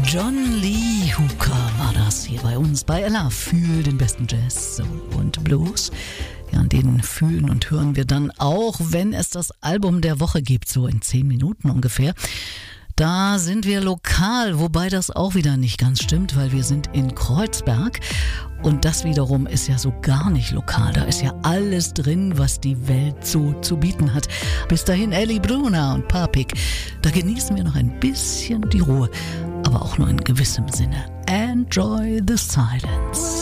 John Lee Hooker war das hier bei uns bei Ella für den besten Jazz, Soul und Blues. Ja, an denen fühlen und hören wir dann auch, wenn es das Album der Woche gibt, so in 10 Minuten ungefähr. Da sind wir lokal, wobei das auch wieder nicht ganz stimmt, weil wir sind in Kreuzberg und das wiederum ist ja so gar nicht lokal. Da ist ja alles drin, was die Welt so zu bieten hat. Bis dahin Ellie Bruna und Papik. Da genießen wir noch ein bisschen die Ruhe, aber auch nur in gewissem Sinne. Enjoy the silence.